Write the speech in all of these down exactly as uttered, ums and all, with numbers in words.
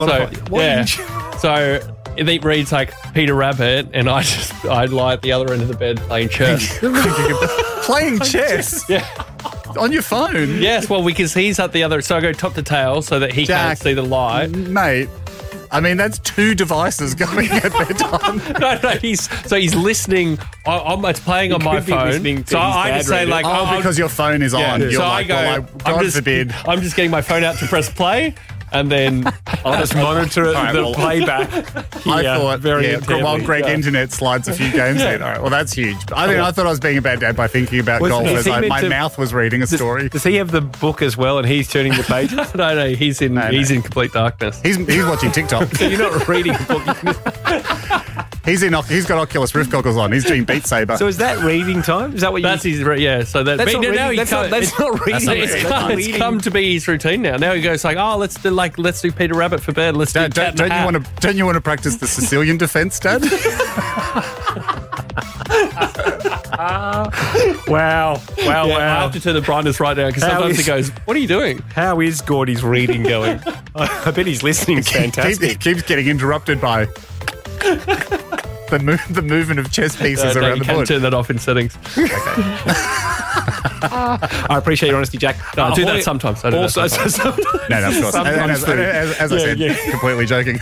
So, What yeah. you- So it reads like Peter Rabbit, and I just I lie at the other end of the bed playing chess. Playing chess Yeah. on your phone? Yes, well, because he's at the other, so I go top to tail so that he Jack. can't see the light. Mate, I mean, that's two devices going at bedtime. No, no, he's so he's listening. I, I'm it's playing on my could be phone. listening to So his I dad just say read it. like, Oh, I'm- because your phone is yeah. on. You're so like, I go, well, I, I'm God just, forbid. I'm just getting my phone out to press play, and then I'll just monitor it, right, the well, playback. I Yeah, thought, very yeah, intently. while Greg Yeah. Internet slides a few games in. All right, well, that's huge. I mean, I thought I was being a bad dad by thinking about Was- golf is as he I, meant my to- mouth was reading a story. Does he have the book as well and he's turning the pages? no, no, he's in No, no. he's in complete darkness. He's, he's watching TikTok. So you're not reading a book. you can- He's in. He's got Oculus Rift goggles on. He's doing Beat Saber. So is that reading time? Is that what you... That's his yeah. So that That's but not now reading. he That's can't- not, that's it's- not reading. not It's, reading. come, That's it's reading. come to be his routine now. Now he goes like, oh, let's do like let's do Peter Rabbit for bed. Let's do Dad, Cat don't, in the don't you Hat. want to? Don't you want to practice the Sicilian defense, Dad? Wow. Wow, Yeah, I wow. have to turn the brightness right down because How sometimes is- he goes, "What are you doing?" How is Gordy's reading going? I bet he's listening fantastic. He keeps getting interrupted by the move, the movement of chess pieces Uh, no, around you the can board. turn that off in settings. I appreciate your honesty, Jack. No, I do that Hoy- sometimes. I do that Also, sometimes. sometimes. No, no, of course. And, and as, Sometimes as, as I Yeah, said, yeah. completely joking.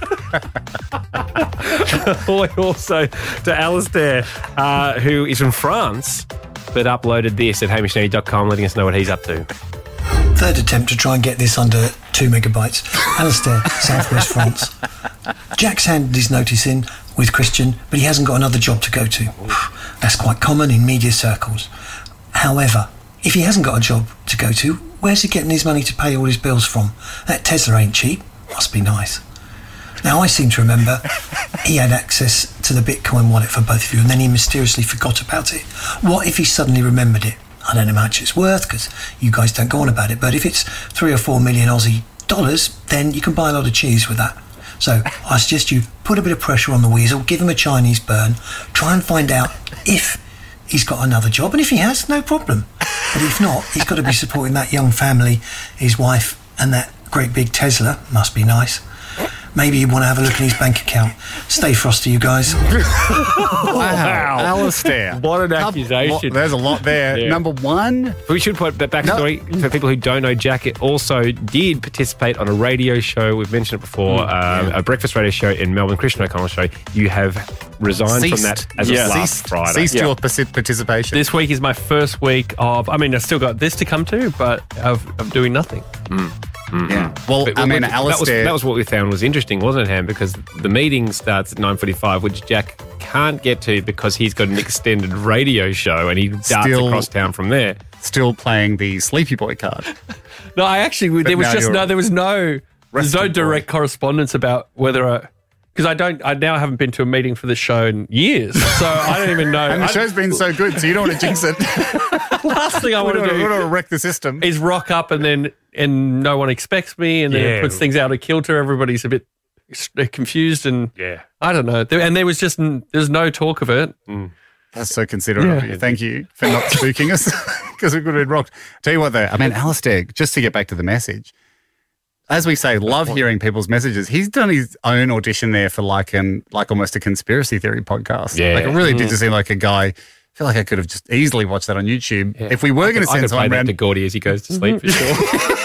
Boy, also to Alistair, uh, who is from France, but uploaded this at hamish navy dot com, letting us know what he's up to. Third attempt to try and get this under two megabytes. Alistair, Southwest France. Jack's handed his notice in with Christian, but he hasn't got another job to go to. That's quite common in media circles. However, if he hasn't got a job to go to, where's he getting his money to pay all his bills from? That Tesla ain't cheap. Must be nice. Now, I seem to remember he had access to the Bitcoin wallet for both of you, and then he mysteriously forgot about it. What if he suddenly remembered it? I don't know how much it's worth, because you guys don't go on about it, but if it's three or four million Aussie dollars, then you can buy a lot of cheese with that. So I suggest you put a bit of pressure on the weasel, give him a Chinese burn, try and find out if he's got another job, and if he has, no problem. But if not, he's got to be supporting that young family, his wife, and that great big Tesla. Must be nice. Maybe you want to have a look at his bank account. Stay frosty, you guys. Wow. Alistair. What an Couple- accusation. There's a lot there. Yeah. Number one, We should put that backstory for people who don't know. Jack also did participate on a radio show. We've mentioned it before, um, a breakfast radio show in Melbourne, Christian O'Connell show. You have resigned from ceased. that as Yeah. of last ceased, Friday. ceased Yeah. your partic- participation. This week is my first week of. I mean, I've still got this to come to, but of, of doing nothing. yeah. Well, But- I mean, but that was, Alistair. that was what we found was interesting, wasn't it, Ham? Because the meeting starts at nine forty-five, which Jack can't get to because he's got an extended radio show and he darts Still- across town from there. still playing the Sleepy Boy card. No, I actually there was now just you're no there was no there's no rested direct correspondence about whether I because I don't I now haven't been to a meeting for this show in years, so I don't even know. And the I- show's been so good, so you don't want to jinx it. last thing I we want don't to want do to wreck the system. is rock up and then and no one expects me, and then Yeah. it puts things out of kilter. Everybody's a bit s- confused, and Yeah. I don't know. There, and there was just n- there's no talk of it. That's so considerate of you. Thank you for not spooking us because we could have been rocked. Tell you what, though, I mean, Alistair, just to get back to the message, as we say, love hearing people's messages. He's done his own audition there for like an like almost a conspiracy theory podcast. Yeah. Like it really did just seem like a guy. I feel like I could have just easily watched that on YouTube. If we were going to I send could play someone that around, to Gordy as he goes to sleep for sure.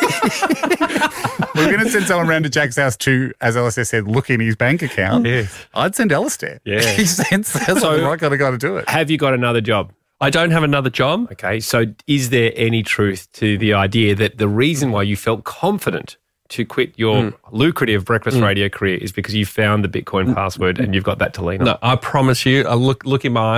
we we're going to send someone around to Jack's house to, as Alistair said, look in his bank account. Yes. I'd send Alistair. Yeah. He sends that's So- the right kind of guy to do it. Have you got another job? I don't have another job. Okay, so is there any truth to the idea that the reason why you felt confident to quit your lucrative breakfast radio career is because you found the Bitcoin password and you've got that to lean on? No, I promise you. I look look in my eyes.